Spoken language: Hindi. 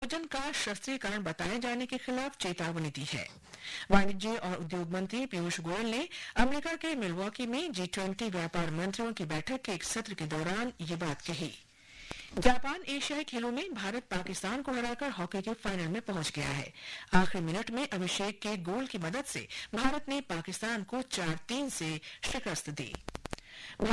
भोजन का शस्त्रीकरण बताए जाने के खिलाफ चेतावनी दी है। वाणिज्य और उद्योग मंत्री पीयूष गोयल ने अमेरिका के मिल्वॉकी में G20 व्यापार मंत्रियों की बैठक के एक सत्र के दौरान ये बात कही। जापान एशियाई खेलों में भारत पाकिस्तान को हराकर हॉकी के फाइनल में पहुंच गया है। आखिरी मिनट में अभिषेक के गोल की मदद से भारत ने पाकिस्तान को 4-3 से शिकस्त दी।